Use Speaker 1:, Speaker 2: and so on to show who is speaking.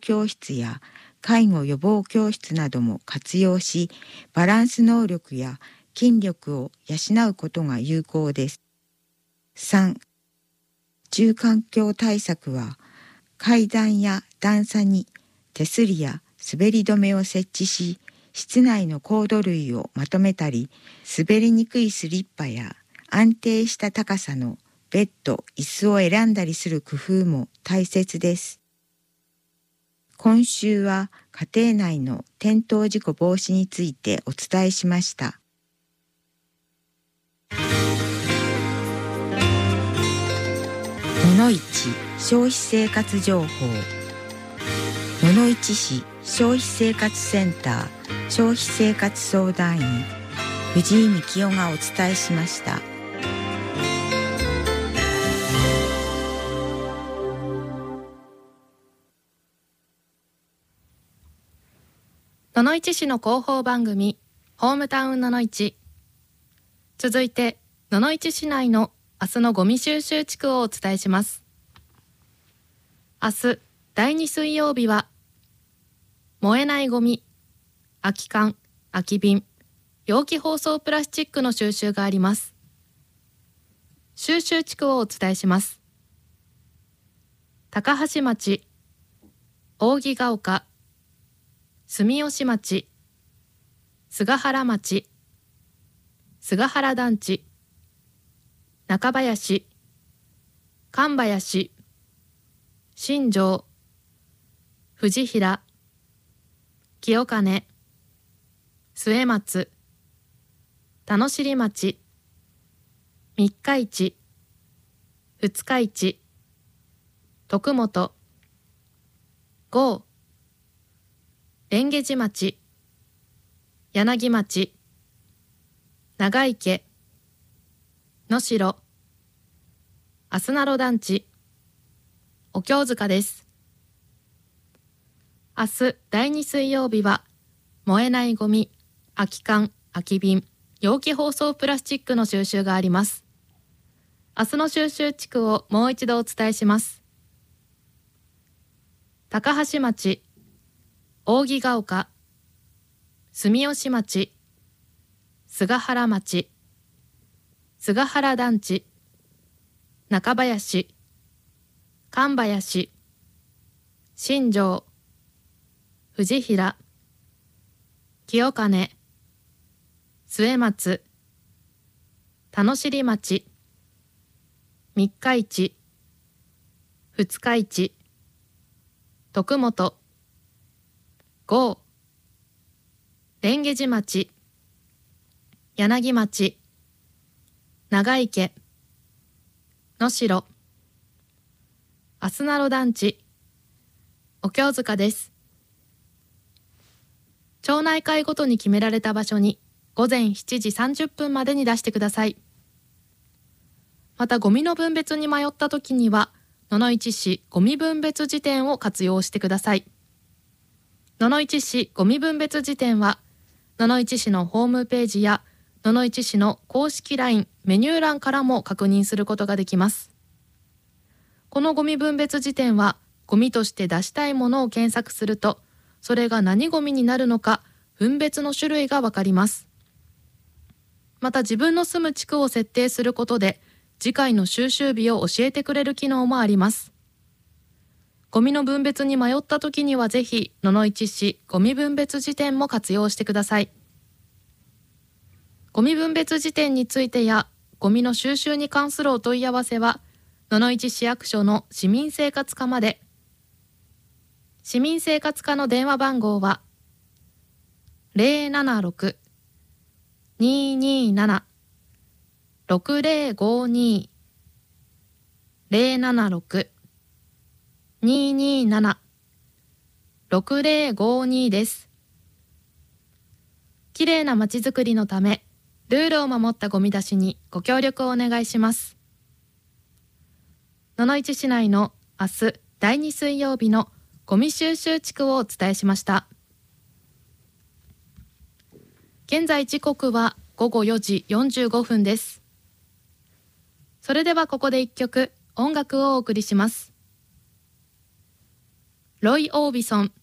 Speaker 1: 教室や介護予防教室なども活用し、バランス能力や筋力を養うことが有効です。3、住環境対策は、階段や段差に手すりや滑り止めを設置し、室内のコード類をまとめたり、滑りにくいスリッパや安定した高さのベッド、椅子を選んだりする工夫も大切です。今週は家庭内の転倒事故防止についてお伝えしました。野々市消費生活情報。野々市市消費生活センター消費生活相談員藤井幹夫がお伝えしました。
Speaker 2: 野々市市の広報番組ホームタウン野々市。続いて野々市市内の明日のゴミ収集地区をお伝えします。明日第2水曜日は燃えないゴミ、空き缶、空き瓶、容器包装プラスチックの収集があります。収集地区をお伝えします。高橋町、扇ヶ丘、住吉町、菅原町、菅原団地、中林、神林、新庄、藤平、清金、末松、田野尻町、三日市、二日市、徳本、郷、蓮華寺町、柳町、長池、能代、あすなろ団地、お経塚です。明日第2水曜日は燃えないゴミ、空き缶、空き瓶、容器包装プラスチックの収集があります。明日の収集地区をもう一度お伝えします。高橋町、扇ヶ丘、住吉町、菅原町、菅原団地、中林、神林、新庄、藤平、清金、末松、田野尻町、三日市、二日市、徳本、郷、蓮華寺町、柳町、長池、能代、あすなろ団地、お経塚です。町内会ごとに決められた場所に午前7時30分までに出してください。またゴミの分別に迷った時には野々市市ゴミ分別辞典を活用してください。野々市市ゴミ分別辞典は野々市市のホームページや野々市市の公式 LINE メニュー欄からも確認することができます。このゴミ分別辞典はゴミとして出したいものを検索するとそれが何ゴミになるのか分別の種類がわかります。また自分の住む地区を設定することで次回の収集日を教えてくれる機能もあります。ゴミの分別に迷った時にはぜひ野々市市ゴミ分別辞典も活用してください。ゴミ分別辞典についてやゴミの収集に関するお問い合わせは野々市市役所の市民生活課まで。市民生活課の電話番号は 076-227-6052 076-227-6052 です。きれいなまちづくりのためルールを守ったゴミ出しにご協力をお願いします。野々市市内の明日第2水曜日のゴミ収集地区をお伝えしました。現在時刻は午後4時45分です。それではここで一曲音楽をお送りします。 ロイ・オービソン